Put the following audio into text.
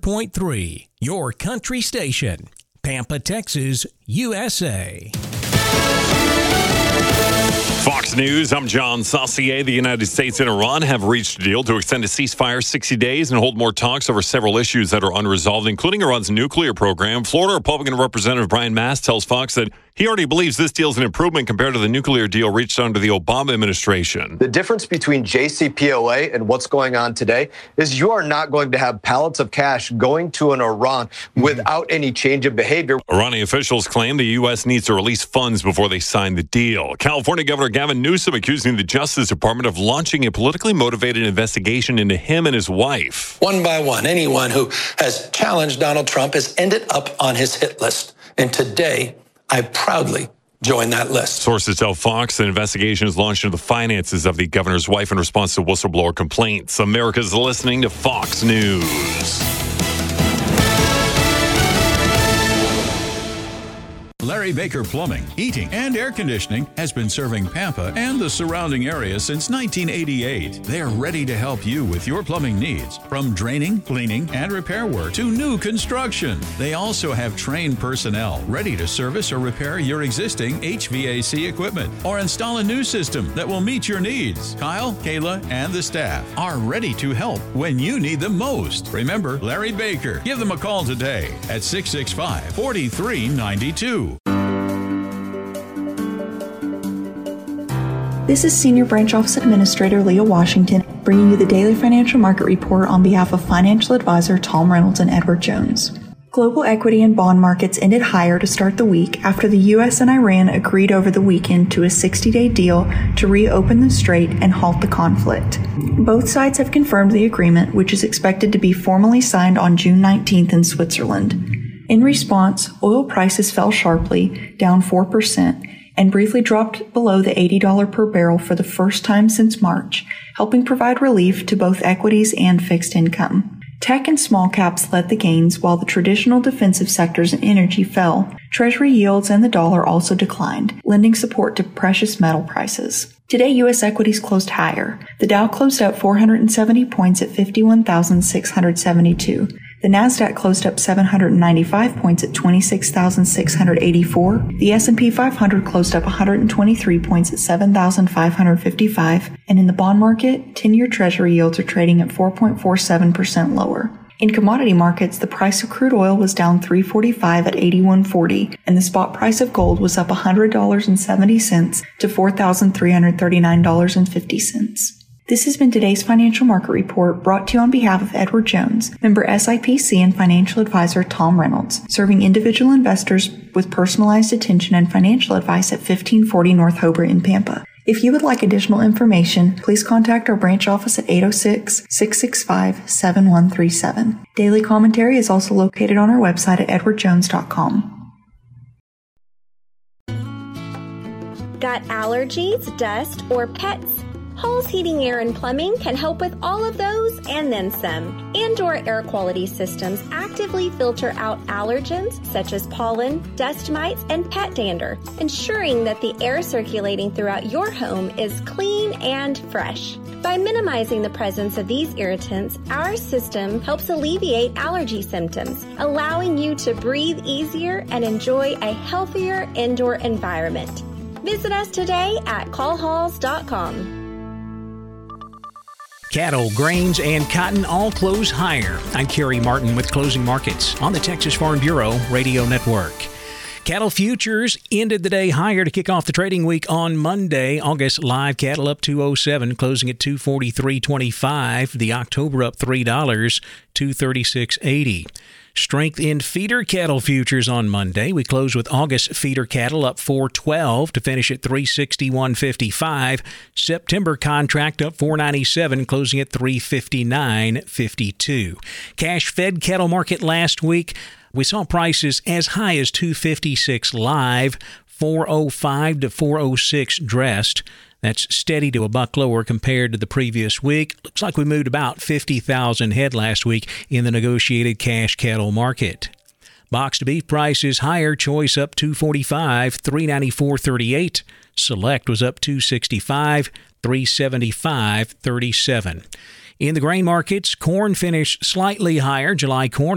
94.3, your country station. Pampa, Texas, USA. Fox News, I'm John Saucier. The United States and Iran have reached a deal to extend a ceasefire 60 days and hold more talks over several issues that are unresolved, including Iran's nuclear program. Florida Republican Representative Brian Mast tells Fox that he already believes this deal is an improvement compared to the nuclear deal reached under the Obama administration. The difference between JCPOA and what's going on today is you are not going to have pallets of cash going to an Iran without any change of behavior. Iranian officials claim the U.S. needs to release funds before they sign the deal. California Governor Gavin Newsom accusing the Justice Department of launching a politically motivated investigation into him and his wife. One by one, anyone who has challenged Donald Trump has ended up on his hit list. And today, I proudly join that list. Sources tell Fox an investigation is launched into the finances of the governor's wife in response to whistleblower complaints. America's listening to Fox News. Larry Baker Plumbing, Heating, and Air Conditioning has been serving Pampa and the surrounding area since 1988. They're ready to help you with your plumbing needs, from draining, cleaning, and repair work to new construction. They also have trained personnel ready to service or repair your existing HVAC equipment or install a new system that will meet your needs. Kyle, Kayla, and the staff are ready to help when you need them most. Remember Larry Baker. Give them a call today at 665-4392. This is Senior Branch Office Administrator Leah Washington bringing you the daily financial market report on behalf of financial advisor Tom Reynolds and Edward Jones. Global equity and bond markets ended higher to start the week after the U.S. and Iran agreed over the weekend to a 60-day deal to reopen the strait and halt the conflict. Both sides have confirmed the agreement, which is expected to be formally signed on June 19th in Switzerland. In response, oil prices fell sharply, down 4%, and briefly dropped below the $80 per barrel for the first time since March, helping provide relief to both equities and fixed income. Tech and small caps led the gains, while the traditional defensive sectors and energy fell. Treasury yields and the dollar also declined, lending support to precious metal prices. Today, U.S. equities closed higher. The Dow closed up 470 points at 51,672. The Nasdaq closed up 795 points at 26,684. The S&P 500 closed up 123 points at 7,555. And in the bond market, 10-year Treasury yields are trading at 4.47% lower. In commodity markets, the price of crude oil was down $3.45 at $81.40, and the spot price of gold was up $100.70 to $4,339.50. This has been today's financial market report brought to you on behalf of Edward Jones, member SIPC and financial advisor Tom Reynolds, serving individual investors with personalized attention and financial advice at 1540 North Hobart in Pampa. If you would like additional information, please contact our branch office at 806-665-7137. Daily commentary is also located on our website at edwardjones.com. Got allergies, dust, or pets? Halls Heating, Air, and Plumbing can help with all of those and then some. Indoor air quality systems actively filter out allergens such as pollen, dust mites, and pet dander, ensuring that the air circulating throughout your home is clean and fresh. By minimizing the presence of these irritants, our system helps alleviate allergy symptoms, allowing you to breathe easier and enjoy a healthier indoor environment. Visit us today at callhalls.com. Cattle, grains, and cotton all close higher. I'm Kerry Martin with Closing Markets on the Texas Farm Bureau Radio Network. Cattle futures ended the day higher to kick off the trading week on Monday. August live cattle up 207, closing at 243.25. The October up $3, 236.80. Strength in feeder cattle futures on Monday. We closed with August feeder cattle up 412 to finish at 361.55. September contract up 497, closing at 359.52. Cash fed cattle market last week. We saw prices as high as $256 live, $405 to $406 dressed. That's steady to $1 lower compared to the previous week. Looks like we moved about 50,000 head last week in the negotiated cash cattle market. Boxed beef prices higher. Choice up $245, $394.38. Select was up $265, $375.37. In the grain markets, corn finished slightly higher. July corn